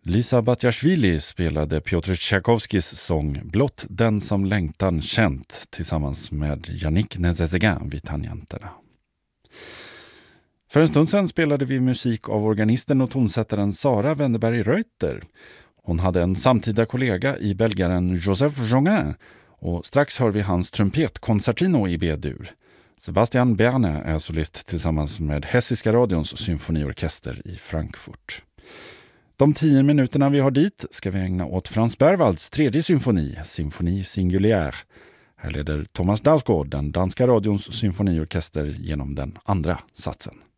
Lisa Batiashvili spelade Piotr Tchaikovskis sång Blott den som längtan känt tillsammans med Yannick Nézet-Séguin vid tangenterna. För en stund sedan spelade vi musik av organisten och tonsättaren Sara Wennerberg-Reuter. Hon hade en samtida kollega i belgaren Joseph Jongen och strax hör vi hans trumpetkoncertino i B-dur. Sebastian Berne är solist tillsammans med Hessiska radions symfoniorkester i Frankfurt. De 10 minuterna vi har dit ska vi ägna åt Frans Berwalds tredje symfoni, Symfoni Singulière. Här leder Thomas Dausgaard den danska radions symfoniorkester genom den andra satsen.